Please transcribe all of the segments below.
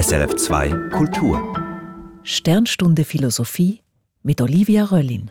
SRF 2 Kultur. Sternstunde Philosophie mit Olivia Röllin.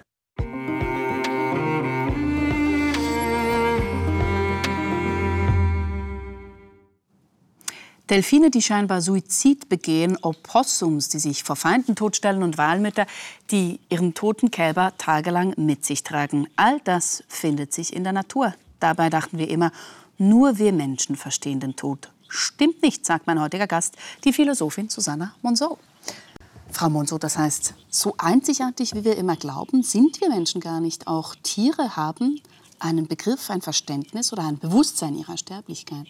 Delfine, die scheinbar Suizid begehen, Opossums, die sich vor Feinden totstellen und Walmütter, die ihren toten Kälber tagelang mit sich tragen. All das findet sich in der Natur. Dabei dachten wir immer, nur wir Menschen verstehen den Tod. Stimmt nicht, sagt mein heutiger Gast, die Philosophin Susanna Monceau. Frau Monceau, das heißt, so einzigartig wie wir immer glauben, sind wir Menschen gar nicht. Auch Tiere haben einen Begriff, ein Verständnis oder ein Bewusstsein ihrer Sterblichkeit.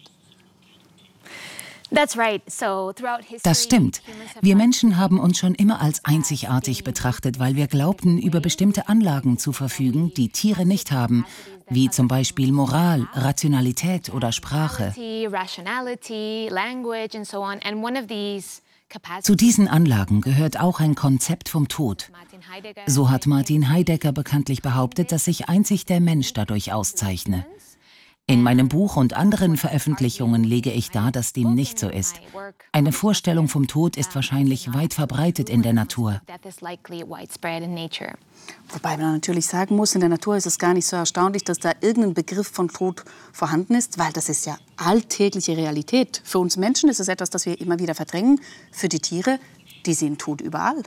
Das stimmt. Wir Menschen haben uns schon immer als einzigartig betrachtet, weil wir glaubten, über bestimmte Anlagen zu verfügen, die Tiere nicht haben, wie zum Beispiel Moral, Rationalität oder Sprache. Zu diesen Anlagen gehört auch ein Konzept vom Tod. So hat Martin Heidegger bekanntlich behauptet, dass sich einzig der Mensch dadurch auszeichne. In meinem Buch und anderen Veröffentlichungen lege ich dar, dass dem nicht so ist. Eine Vorstellung vom Tod ist wahrscheinlich weit verbreitet in der Natur. Wobei man natürlich sagen muss, in der Natur ist es gar nicht so erstaunlich, dass da irgendein Begriff von Tod vorhanden ist, weil das ist ja alltägliche Realität. Für uns Menschen ist es etwas, das wir immer wieder verdrängen. Für die Tiere, die sehen Tod überall.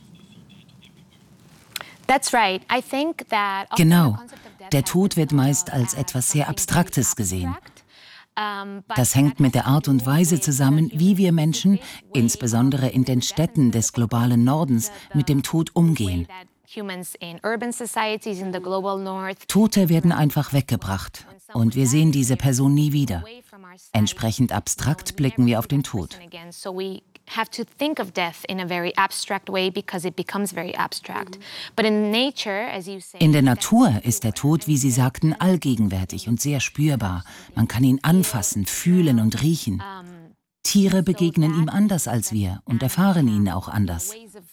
Genau. Der Tod wird meist als etwas sehr Abstraktes gesehen. Das hängt mit der Art und Weise zusammen, wie wir Menschen, insbesondere in den Städten des globalen Nordens, mit dem Tod umgehen. Tote werden einfach weggebracht und wir sehen diese Person nie wieder. Entsprechend abstrakt blicken wir auf den Tod. In der Natur ist der Tod, wie Sie sagten, allgegenwärtig und sehr spürbar. Man kann ihn anfassen, fühlen und riechen. Tiere begegnen ihm anders als wir und erfahren ihn auch anders.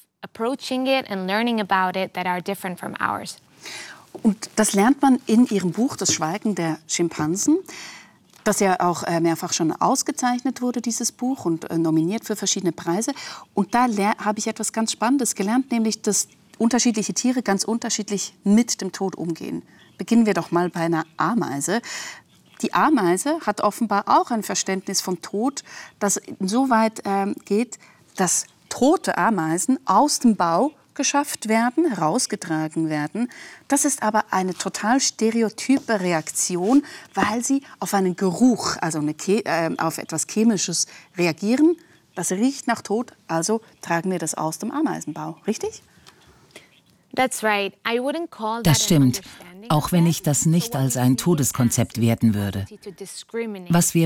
Und das lernt man in Ihrem Buch Das Schweigen der Schimpansen, das ja auch mehrfach schon ausgezeichnet wurde, dieses Buch, und nominiert für verschiedene Preise. Und da habe ich etwas ganz Spannendes gelernt, nämlich, dass unterschiedliche Tiere ganz unterschiedlich mit dem Tod umgehen. Beginnen wir doch mal bei einer Ameise. Die Ameise hat offenbar auch ein Verständnis vom Tod, das insoweit geht, dass tote Ameisen aus dem Bau geschafft werden, herausgetragen werden. Das ist aber eine total stereotype Reaktion, weil sie auf einen Geruch, also auf etwas Chemisches reagieren. Das riecht nach Tod, also tragen wir das aus dem Ameisenbau. Richtig? Das stimmt, auch wenn ich das nicht als ein Todeskonzept werten würde. Was wir